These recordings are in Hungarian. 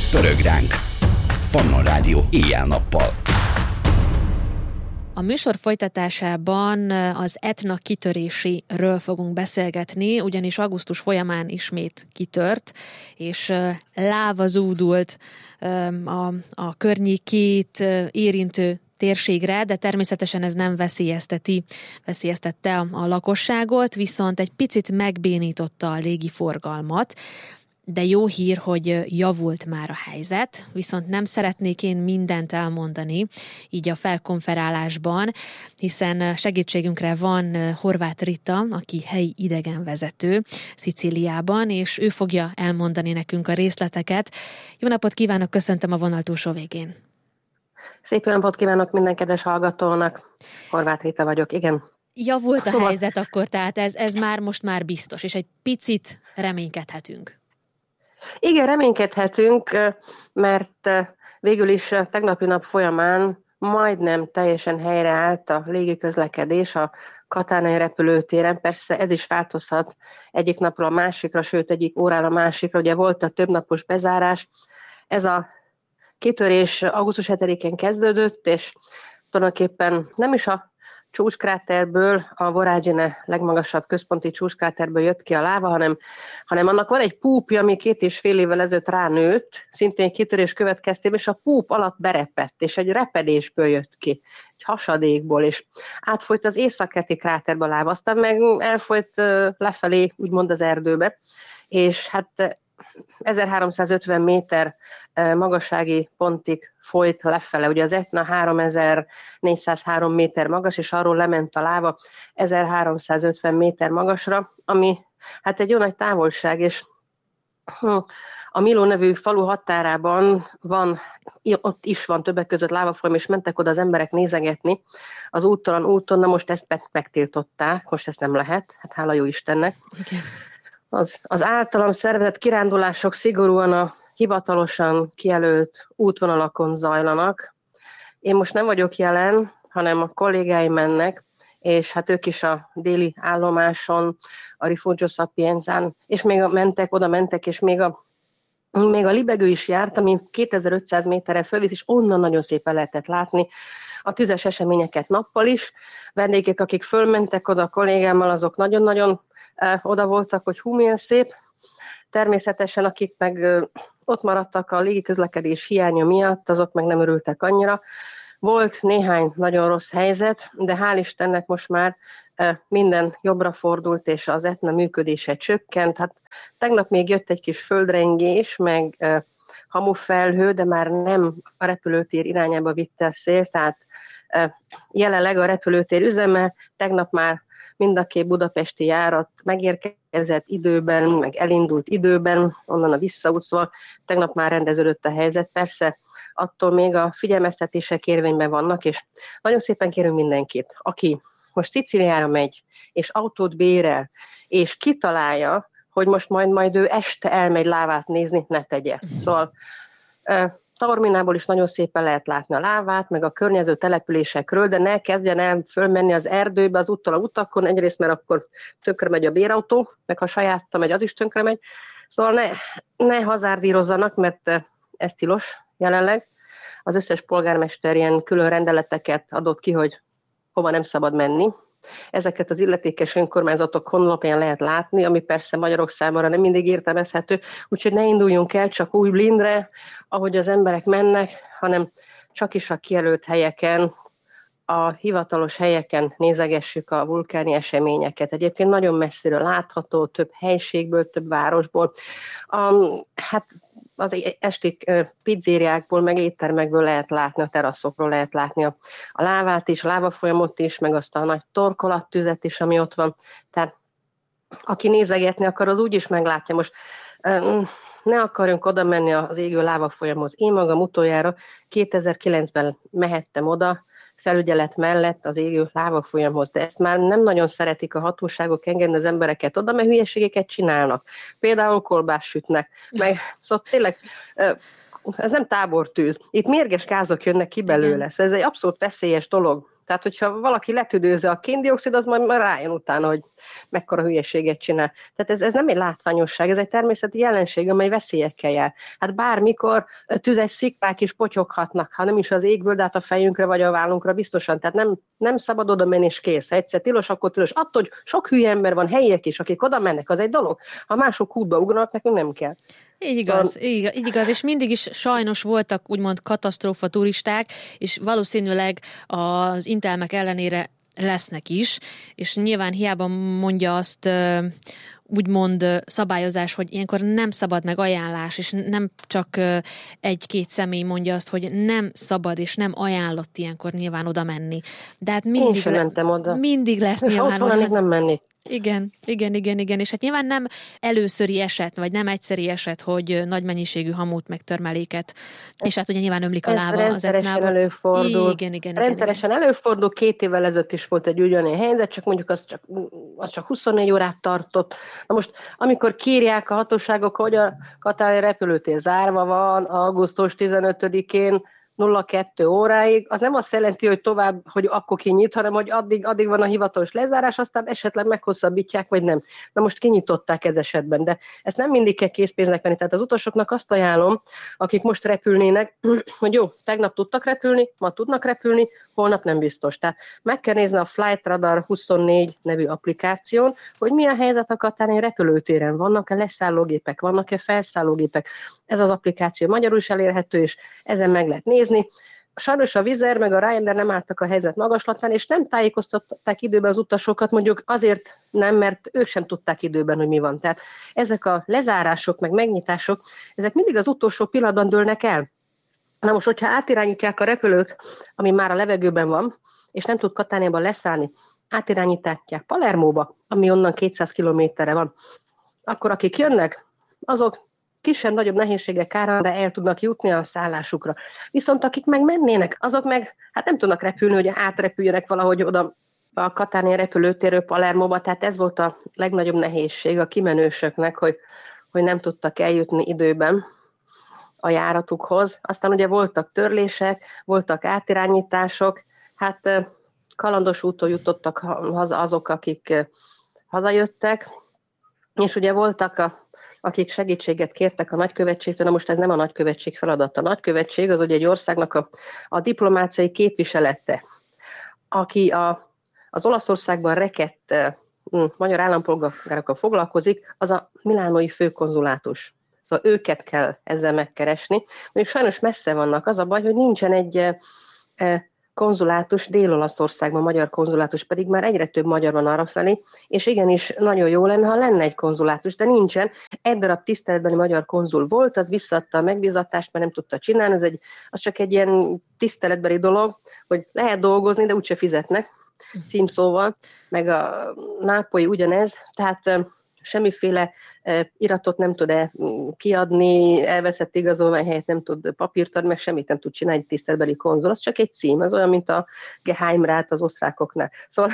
Pörög ránk. Pannon Rádió éjjel-nappal. A műsor folytatásában az Etna kitöréséről fogunk beszélgetni, ugyanis augusztus folyamán ismét kitört, és láva zúdult a környékét érintő térségre, de természetesen ez nem veszélyeztette a lakosságot, viszont egy picit megbénította a légiforgalmat. De jó hír, hogy javult már a helyzet, viszont nem szeretnék én mindent elmondani így a felkonferálásban, hiszen segítségünkre van Horváth Rita, aki helyi idegenvezető Szicíliában, és ő fogja elmondani nekünk a részleteket. Jó napot kívánok, köszöntöm a vonal túlsó végén. Szép jó napot kívánok minden kedves hallgatónak. Horváth Rita vagyok, igen. Javult a helyzet akkor, tehát ez most már biztos, és egy picit reménykedhetünk. Igen, reménykedhetünk, mert végül is tegnapi nap folyamán majdnem teljesen helyreállt a légiközlekedés a katánai repülőtéren. Persze ez is változhat egyik napról a másikra, sőt egyik órára a másikra. Ugye volt a többnapos bezárás. Ez a kitörés augusztus 7-én kezdődött, és tulajdonképpen nem is a csúcskráterből, a Voragine legmagasabb központi csúcskráterből jött ki a láva, hanem annak van egy púpja, ami 2,5 évvel ezelőtt ránőtt, szintén kitörés következtében, és a púp alatt berepett, és egy repedésből jött ki, egy hasadékból, és átfolyt az északkeleti kráterbe a láva, aztán meg elfolyt lefelé, úgymond az erdőbe, és hát 1350 méter magassági pontig folyt lefele. Ugye az Etna 3403 méter magas, és arról lement a láva 1350 méter magasra, ami hát egy jó nagy távolság, és a Miló nevű falu határában ott is van többek között lávafolyam, és mentek oda az emberek nézegetni az úttalan úton, na most ezt megtiltották, most ezt nem lehet, hát hála jó Istennek. Igen. Az általam szervezett kirándulások szigorúan a hivatalosan kijelölt útvonalakon zajlanak. Én most nem vagyok jelen, hanem a kollégáim mennek, és hát ők is a déli állomáson, a Rifugio Sapienzán, és még oda mentek, és még a libegő is járt, ami 2500 méterre fölvisz, és onnan nagyon szépen lehetett látni a tüzes eseményeket nappal is. Vendégek, akik fölmentek oda a kollégámmal, azok nagyon-nagyon oda voltak, hogy hú, milyen szép. Természetesen, akik meg ott maradtak a légiközlekedés hiánya miatt, azok meg nem örültek annyira. Volt néhány nagyon rossz helyzet, de hál' Istennek most már minden jobbra fordult, és az Etna működése csökkent. Hát tegnap még jött egy kis földrengés, meg hamufelhő, de már nem a repülőtér irányába vitte a szél, tehát jelenleg a repülőtér üzeme, tegnap már mind a két budapesti járat megérkezett időben, meg elindult időben, onnan a visszaút, szóval tegnap már rendeződött a helyzet. Persze attól még a figyelmeztetések érvényben vannak, és nagyon szépen kérünk mindenkit, aki most Szicíliára megy, és autót bérel, és kitalálja, hogy most majd ő este elmegy lávát nézni, ne tegye. Szóval Taorminából is nagyon szépen lehet látni a lávát, meg a környező településekről, de ne kezdjen el fölmenni az erdőbe, az úttól a utakon, egyrészt, mert akkor tönkre megy a bérautó, meg ha sajátta megy, az is tönkre megy. Szóval ne hazárdírozzanak, mert ez tilos jelenleg. Az összes polgármester ilyen külön rendeleteket adott ki, hogy hova nem szabad menni. Ezeket az illetékes önkormányzatok honlapján lehet látni, ami persze magyarok számára nem mindig értelmezhető, úgyhogy ne induljunk el csak úgy blindre, ahogy az emberek mennek, hanem csak is a kijelölt helyeken, a hivatalos helyeken nézegessük a vulkáni eseményeket. Egyébként nagyon messziről látható, több helységből, több városból. Hát az esti pizzériákból, meg éttermekből lehet látni, a teraszokról lehet látni a lávát is, a lávafolyamot is, meg azt a nagy torkolattüzet is, ami ott van. Tehát aki nézegetni akar, az úgyis meglátja. Most ne akarjunk oda menni az égő lávafolyamhoz. Én magam utoljára 2009-ben mehettem oda, felügyelet mellett az égő lávafolyamhoz, de ezt már nem nagyon szeretik a hatóságok engedni az embereket oda, mert hülyeségeket csinálnak. Például kolbászt sütnek, meg szóval tényleg ez nem tábortűz. Itt mérges gázok jönnek ki belőle, ez egy abszolút veszélyes dolog. Tehát, hogyha valaki letüdőzze a kén-dioxid, az majd rájön utána, hogy mekkora hülyeséget csinál. Tehát ez nem egy látványosság, ez egy természeti jelenség, amely veszélyekkel jár. Hát bármikor tüzes sziklák is potyoghatnak, ha nem is az égből, de hát a fejünkre vagy a vállunkra biztosan. Tehát nem szabad oda menni, és kész. Ha egyszer tilos, akkor tilos. Attól, hogy sok hülye ember van, helyiek is, akik oda mennek, az egy dolog. Ha mások útba ugranak, nekünk nem kell. Így igaz, és mindig is sajnos voltak úgymond katasztrófa turisták, és valószínűleg az intelmek ellenére lesznek is, és nyilván hiába mondja azt úgymond szabályozás, hogy ilyenkor nem szabad meg ajánlás, és nem csak egy-két személy mondja azt, hogy nem szabad, és nem ajánlott ilyenkor nyilván oda menni. De hát Én sem mentem oda. Mindig lesz és nyilván olyan. Nem menni. Igen. És hát nyilván nem előszöri eset, vagy nem egyszeri eset, hogy nagy mennyiségű hamut, meg törmeléket, és hát ugye nyilván ömlik a lába az rendszeresen előfordul. Igen. Rendszeresen előfordul, 2 évvel ezelőtt is volt egy ugyanilyen helyzet, csak mondjuk az csak 24 órát tartott. Na most, amikor kírják a hatóságok, hogy a katári repülőtér zárva van augusztus 15-én, 02 óráig, az nem azt jelenti, hogy tovább, hogy akkor kinyit, hanem hogy addig van a hivatalos lezárás, aztán esetleg meghosszabbítják, vagy nem. Na most kinyitották ez esetben, de ezt nem mindig kell készpénznek venni. Tehát az utasoknak azt ajánlom, akik most repülnének, hogy jó, tegnap tudtak repülni, ma tudnak repülni, holnap nem biztos. Tehát meg kell nézni a Flight Radar 24 nevű applikáción, hogy mi a helyzet a katári repülőtéren. Vannak-e leszállógépek, vannak-e felszállógépek. Ez az applikáció magyarul is elérhető, és ezen meg lehet nézni. Sajnos a Wizz Air meg a Ryanair nem álltak a helyzet magaslatán, és nem tájékoztatták időben az utasokat, mondjuk azért nem, mert ők sem tudták időben, hogy mi van. Tehát ezek a lezárások, meg megnyitások, ezek mindig az utolsó pillanatban dőlnek el. Na most, hogyha átirányítják a repülőt, ami már a levegőben van, és nem tud Katániában leszállni, átirányítják Palermóba, ami onnan 200 kilométerre van, akkor akik jönnek, azok kisebb-nagyobb nehézségek árán, de el tudnak jutni a szállásukra. Viszont akik meg mennének, azok meg hát nem tudnak repülni, hogy átrepüljenek valahogy oda a Katáni repülőtérről Palermóba, tehát ez volt a legnagyobb nehézség a kimenősöknek, hogy nem tudtak eljutni időben a járatukhoz. Aztán ugye voltak törlések, voltak átirányítások, hát kalandos úton jutottak haza azok, akik hazajöttek, és ugye voltak akik segítséget kértek a nagykövetségtől, na most ez nem a nagykövetség feladata. A nagykövetség az ugye egy országnak a diplomáciai képviselete, aki az Olaszországban rekedt magyar állampolgárokkal foglalkozik, az a milánói főkonzulátus. Szóval őket kell ezzel megkeresni. Mondjuk sajnos messze vannak, az a baj, hogy nincsen egy konzulátus Dél-Olaszországban, magyar konzulátus, pedig már egyre több magyar van arrafelé, és igenis nagyon jó lenne, ha lenne egy konzulátus, de nincsen. Egy darab tiszteletbeli magyar konzul volt, az visszaadta a megbízatást, mert nem tudta csinálni, az csak egy ilyen tiszteletbeli dolog, hogy lehet dolgozni, de úgyse fizetnek címszóval, meg a nápolyi ugyanez, tehát semmiféle iratot nem tud kiadni, elveszett igazolvány helyett nem tud papírt adni, meg semmit nem tud csinálni egy tiszteletbeli konzul, az csak egy cím, az olyan, mint a Geheimrat az osztrákoknál. Szóval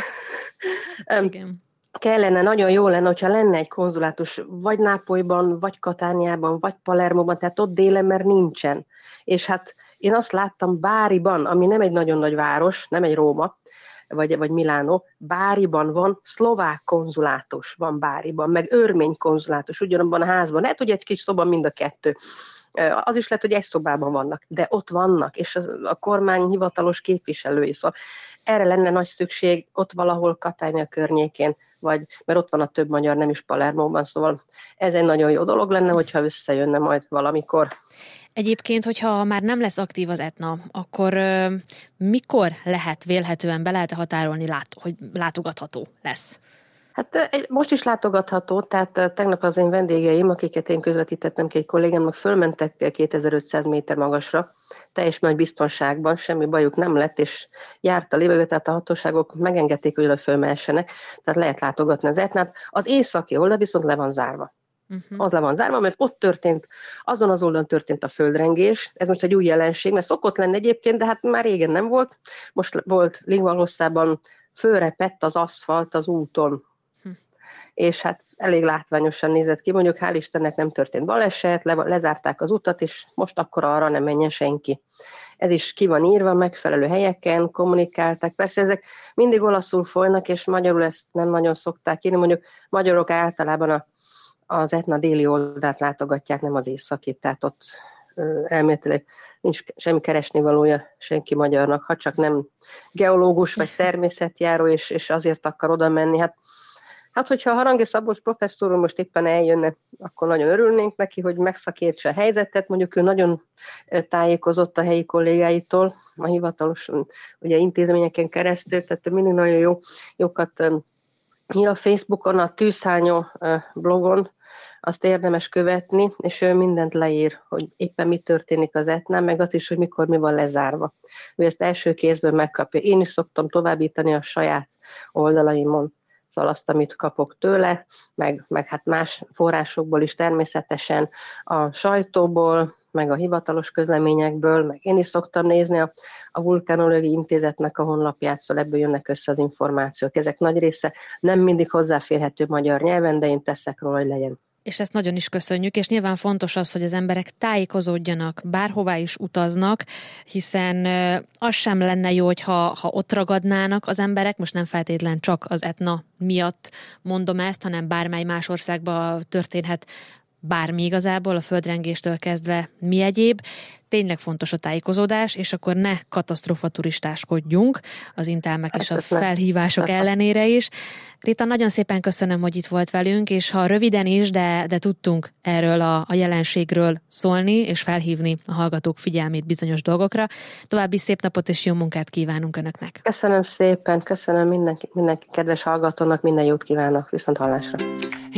kellene, nagyon jó lenne, hogyha lenne egy konzulátus vagy Nápolyban, vagy Katániában, vagy Palermóban, tehát ott délen, mert nincsen. És hát én azt láttam Báriban, ami nem egy nagyon nagy város, nem egy Róma, vagy Milánó, Báriban van szlovák konzulátus, van Báriban, meg örmény konzulátus, ugyanabban a házban. Lehet, hogy egy kis szoba mind a kettő. Az is lehet, hogy egy szobában vannak, de ott vannak, és a kormány hivatalos képviselői. Szóval erre lenne nagy szükség ott valahol Katánia környékén, mert ott van a több magyar, nem is Palermóban, szóval ez egy nagyon jó dolog lenne, hogyha összejönne majd valamikor. Egyébként, hogyha már nem lesz aktív az Etna, akkor mikor vélhetően be lehet határolni, hogy látogatható lesz? Hát most is látogatható, tehát tegnap az én vendégeim, akiket én közvetítettem ki egy kollégámnak, fölmentek 2500 méter magasra, teljes nagy biztonságban, semmi bajuk nem lett, és járt a levegő, tehát a hatóságok megengedték, hogy oda fölmehessenek, tehát lehet látogatni az Etnát. Az északi oldal viszont le van zárva. Az le van zárva, mert ott történt, azon az oldalon történt a földrengés, ez most egy új jelenség, mert szokott lenni egyébként, de hát már régen nem volt, most volt Lingvalosszában, fölrepett az aszfalt az úton, és hát elég látványosan nézett ki, mondjuk hál' Istennek nem történt baleset, lezárták az utat, és most akkor arra nem menjen senki. ez is ki van írva, megfelelő helyeken kommunikáltak. Persze ezek mindig olaszul folynak, és magyarul ezt nem nagyon szokták írni. Mondjuk magyarok általában az Etna déli oldalt látogatják, nem az északit, tehát ott elméletileg nincs semmi keresnivalója senki magyarnak, ha csak nem geológus vagy természetjáró, és azért akar oda menni. Hát, hogyha a Harangi Szabolcs professzor most éppen eljönne, akkor nagyon örülnénk neki, hogy megszakértse a helyzetet. Mondjuk ő nagyon tájékozott a helyi kollégáitól, a hivatalos ugye, intézményeken keresztül, tehát mindig nagyon jókat ír a Facebookon, a Tűzhányó blogon, azt érdemes követni, és ő mindent leír, hogy éppen mi történik az Etnán, meg azt is, hogy mikor mi van lezárva. Ő ezt első kézből megkapja. Én is szoktam továbbítani a saját oldalaimon, szóval azt, amit kapok tőle, meg hát más forrásokból is természetesen, a sajtóból, meg a hivatalos közleményekből, meg én is szoktam nézni a Vulkanológiai Intézetnek a honlapját, szóval ebből jönnek össze az információk. Ezek nagy része nem mindig hozzáférhető magyar nyelven, de én teszek róla, hogy legyen. És ezt nagyon is köszönjük, és nyilván fontos az, hogy az emberek tájékozódjanak, bárhová is utaznak, hiszen az sem lenne jó, ha ott ragadnának az emberek, most nem feltétlen csak az Etna miatt mondom ezt, hanem bármely más országban történhet bármi igazából, a földrengéstől kezdve mi egyéb. Tényleg fontos a tájékozódás, és akkor ne katasztrófaturistáskodjunk az intelmek és a felhívások ellenére is. Rita, nagyon szépen köszönöm, hogy itt volt velünk, és ha röviden is, de tudtunk erről a jelenségről szólni, és felhívni a hallgatók figyelmét bizonyos dolgokra. További szép napot és jó munkát kívánunk Önöknek. Köszönöm szépen, köszönöm mindenki kedves hallgatónak, minden jót kívánok, viszont hallásra.